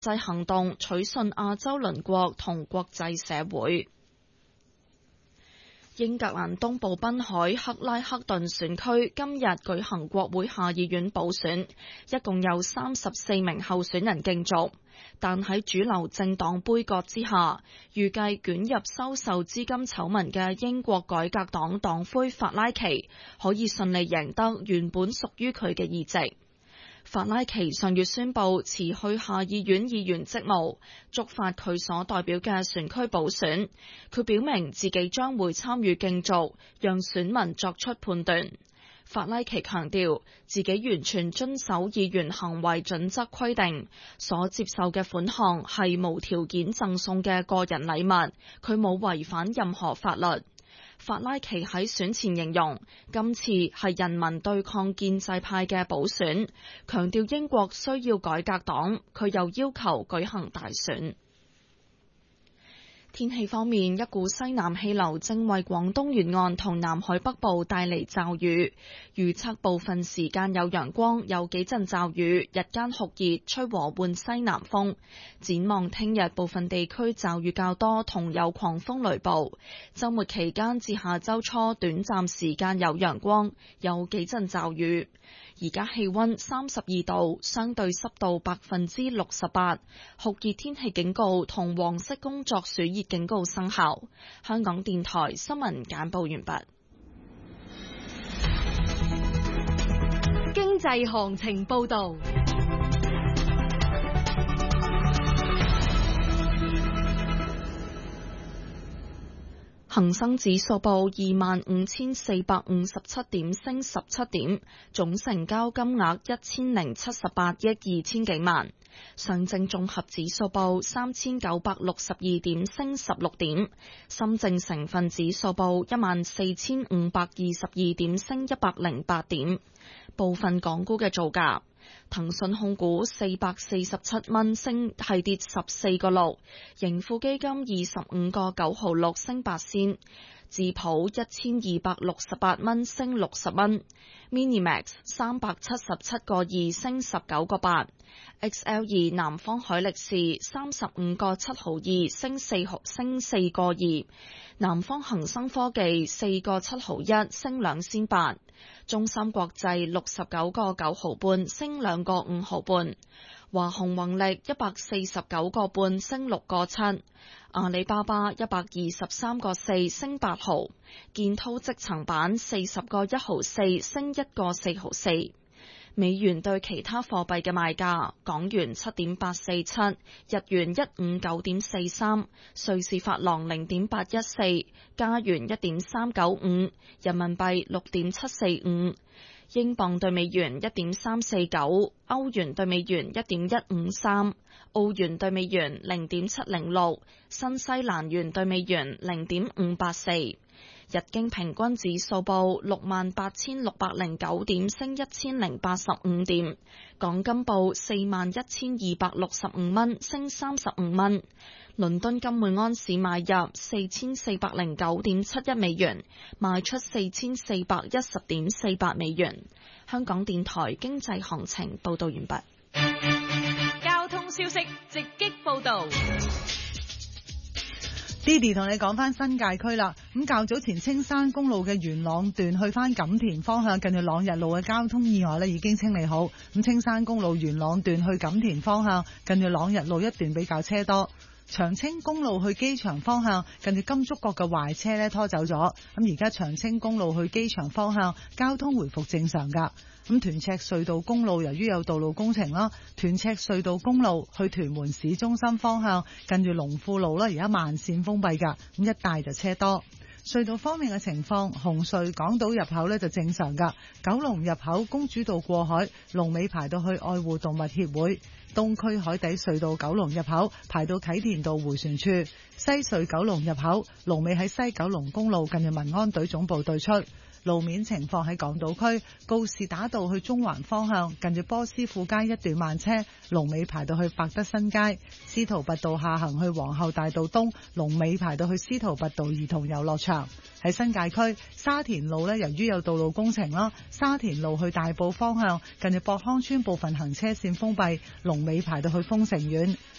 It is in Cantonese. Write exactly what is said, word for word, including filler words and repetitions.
際行動取信亞洲鄰國同國際社會。英格蘭東部濱海克拉克頓選區今日舉行國會下議院補選，一共有三十四名候選人競逐，但喺主流政黨杯葛之下，預計捲入收受資金醜聞嘅英國改革黨黨魁法拉奇可以順利贏得原本屬於佢嘅議席。法拉奇上月宣布辭去下議院議員職務，觸發佢所代表嘅選區補選。佢表明自己將會參與競逐，讓選民作出判斷。法拉奇強調自己完全遵守議員行為準則規定，所接受嘅款項係無條件贈送嘅個人禮物，佢冇違反任何法律。法拉奇喺選前形容今次係人民對抗建制派嘅補選，強調英國需要改革黨，佢又要求舉行大選。天氣方面，一股西南氣流正為廣東沿岸同南海北部帶嚟驟雨，預測部分時間有陽光，有幾陣驟雨，日間酷熱，吹和緩西南風。展望聽日部分地區驟雨較多，同有狂風雷暴。週末期間至下週初短暫時間有陽光，有幾陣驟雨。而家氣溫三十二度，相對濕度百分之六十八，酷熱天氣警告同黃色工作暑熱警告生效。香港電台新聞簡報完畢。 經濟行情報道。 恒生指數報二萬五千四百五十七點，升十七點，總成交金額一千零七十八億二千幾萬。上證綜合指數報三千九百六十二點，升十六點。深證成分指數報一萬四千五百二十二點，升一百零八點。部分港股嘅造價。騰訊控股四百四十七蚊，升係跌十四個六，盈富基金二十五個九毫六，升八仙，智普一千二百六十八蚊，升六十蚊 ，Minimax 三百七十七個二，升十九個八 ，X L 二南方海力士三十五個七毫二，升四毫，升四個二，南方恒生科技四個七毫一，升兩仙八。中芯國際六十九個九毫半，升兩個五毫半；華虹宏力一百四十九個半，升六個七；阿里巴巴一百二十三個四，升八毫；建滔積層板四十個一毫四，升一個四毫四。美元對其他貨幣嘅賣價：港元七點八四七，日元一五九點四三，瑞士法郎零點八一四，加元一點三九五，人民幣六點七四五，英鎊對美元一點三四九，歐元對美元一點一五三，澳元對美元零點七零六，新西蘭元對美元零點五八四。日經平均指數報六萬八千六百零九點，升一千零八十五點。港金報四萬一千二百六十五蚊，升三十五蚊。倫敦金每安士買入四千四百零九點七一美元，賣出四千四百一十點四八美元。香港電台經濟行情報道完畢。 交通消息直擊報道。 Didi 同你講翻新界區啦，咁較早前青山公路嘅元朗段去翻錦田方向，近住朗日路嘅交通意外呢已經清理好。咁青山公路元朗段去錦田方向，近住朗日路一段比較車多。長青公路去機場方向，近住金竹角嘅壞車呢拖走咗。咁而家長青公路去機場方向交通回復正常噶。咁屯赤隧道公路由於有道路工程啦，屯赤隧道公路去屯門市中心方向近住龍富路啦，而家慢線封閉噶，咁一帶就車多。隧道方面嘅情況，紅隧港島入口呢就正常噶，九龍入口公主道過海龍尾排到去愛護動物協會，東區海底隧道九龍入口排到啟田道迴旋處，西隧九龍入口龍尾喺西九龍公路近住民安隊總部對出。路面情況喺港島區告士打道去中環方向，近住波斯富街一段慢車，龍尾排到去百德新街；司徒拔道下行去皇后大道東，龍尾排到去司徒拔道兒童遊樂場。喺新界區沙田路呢，由於有道路工程啦，沙田路去大埔方向近住博康村部分行車線封閉，龍尾排到去豐城苑。